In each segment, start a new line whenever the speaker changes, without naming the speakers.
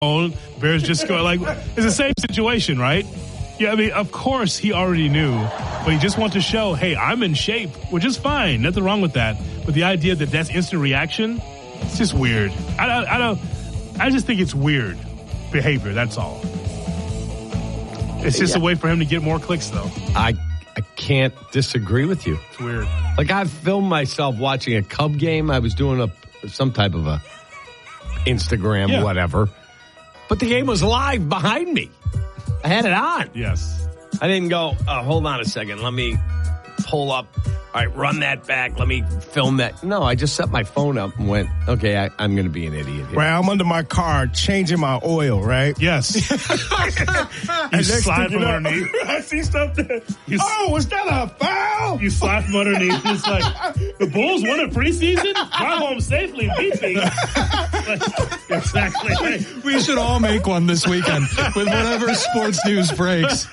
Bears just go like it's the same situation, right? Yeah, I mean, of course he already knew, but he just wants to show, hey, I'm in shape, which is fine. Nothing wrong with that. But the idea that that's instant reaction, it's just weird. I just think it's weird behavior. That's all. It's just a way for him to get more clicks, though.
I can't disagree with you.
It's weird.
Like, I've filmed myself watching a Cub game. I was doing some type of a Instagram, whatever. But the game was live behind me. I had it on.
Yes.
I didn't go, hold on a second. Let me pull up. All right, run that back. Let me film that. No, I just set my phone up and went, okay, I'm going to be an idiot here.
Right, I'm under my car changing my oil, right?
Yes. You slide from underneath.
I see something. Was that a foul?
You slide from underneath. It's like, the Bulls won a preseason? Drive home safely, beeping. Exactly.
We should all make one this weekend with whatever sports news breaks.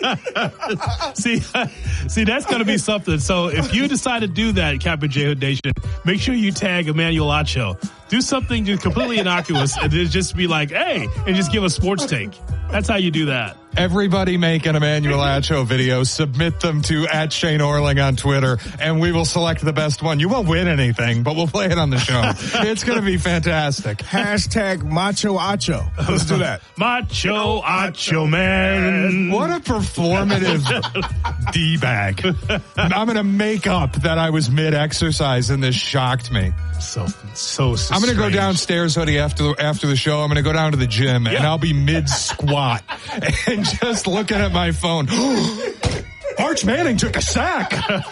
See, that's going to be something. So if you decide to do that, Captain J Hood Nation, make sure you tag Emmanuel Acho. Do something just completely innocuous and just be like, hey, and just give a sports take. That's how you do that.
Everybody make an Emmanuel Acho video, submit them to @ShaneOrling on Twitter, and we will select the best one. You won't win anything, but we'll play it on the show. It's going to be fantastic.
# Macho Acho. Let's do that.
Macho Acho, man.
What a performative D-bag. I'm going to make up that I was mid-exercise, and this shocked me.
So
I'm going to go downstairs, Hoodie, after the show. I'm going to go down to the gym, and I'll be mid-squat and just looking at my phone. Arch Manning took a sack.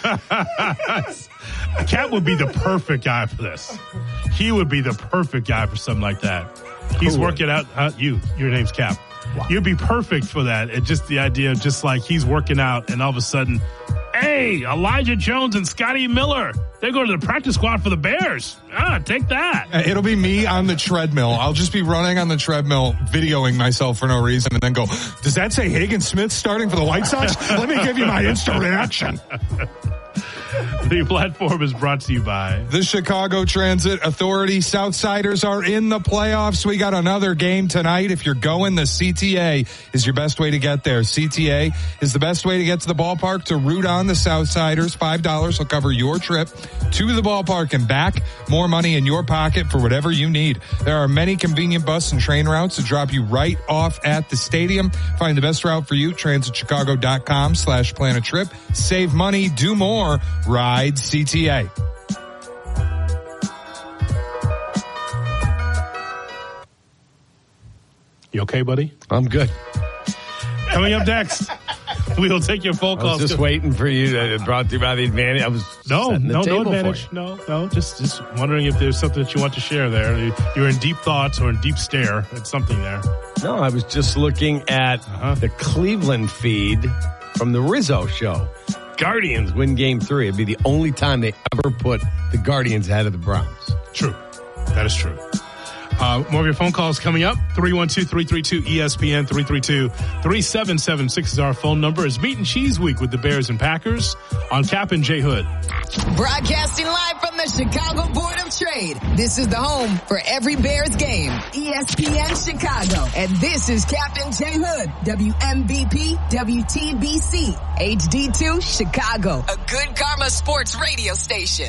Cat would be the perfect guy for this. He would be the perfect guy for something like that. He's working out. Your name's Cap. Wow. You'd be perfect for that. And just the idea of just like he's working out and all of a sudden, hey, Elijah Jones and Scotty Miller, they go to the practice squad for the Bears. Take that.
It'll be me on the treadmill. I'll just be running on the treadmill, videoing myself for no reason, and then go, does that say Hagen Smith starting for the White Sox? Let me give you my instant reaction.
The platform is brought to you by
the Chicago Transit Authority. Southsiders are in the playoffs. We got another game tonight. If you're going, the CTA is your best way to get there. CTA is the best way to get to the ballpark to root on the Southsiders. $5 will cover your trip to the ballpark and back. More money in your pocket for whatever you need. There are many convenient bus and train routes to drop you right off at the stadium. Find the best route for you. transitchicago.com/plan a trip. Save money, do more. Ride CTA.
You okay, buddy?
I'm good.
Coming up next, we'll take your phone calls.
I was just waiting for you to brought to you by the advantage. I was
no advantage. No. Just wondering if there's something that you want to share there. You're in deep thoughts or in deep stare at something there.
No, I was just looking at the Cleveland feed from the Rizzo show. Guardians win Game 3. It'd be the only time they ever put the Guardians ahead of the Browns.
True. That is true. More of your phone calls coming up. 312-332-ESPN, 332-3776 is our phone number. It's Meat and Cheese Week with the Bears and Packers on Cap and J Hood.
Broadcasting live from the Chicago Board of Trade. This is the home for every Bears game. ESPN Chicago. And this is Captain J Hood. WMVP, WTBC, HD2, Chicago. A good karma sports radio station.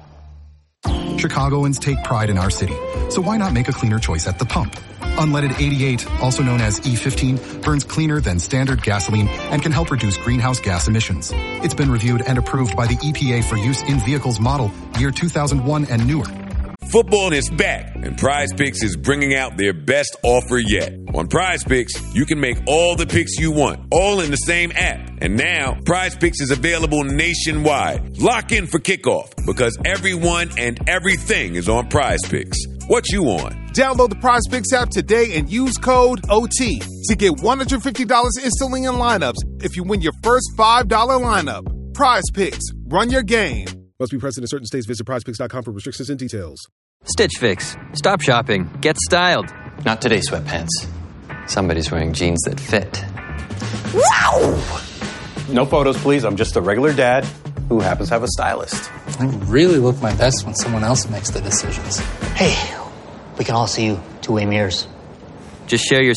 Chicagoans take pride in our city, so why not make a cleaner choice at the pump? Unleaded 88, also known as E15, burns cleaner than standard gasoline and can help reduce greenhouse gas emissions. It's been reviewed and approved by the EPA for use in vehicles model year 2001 and newer.
Football is back, and Prize Picks is bringing out their best offer yet. On Prize Picks, you can make all the picks you want, all in the same app. And now, Prize Picks is available nationwide. Lock in for kickoff, because everyone and everything is on Prize Picks. What you on?
Download the Prize Picks app today and use code OT to get $150 instantly in lineups if you win your first $5 lineup. Prize Picks. Run your game.
Must be present in certain states. Visit prizepicks.com for restrictions and details.
Stitch Fix. Stop shopping. Get styled. Not today, sweatpants. Somebody's wearing jeans that fit.
Wow! No photos, please. I'm just a regular dad who happens to have a stylist.
I really look my best when someone else makes the decisions.
Hey, we can all see you two-way mirrors.
Just share your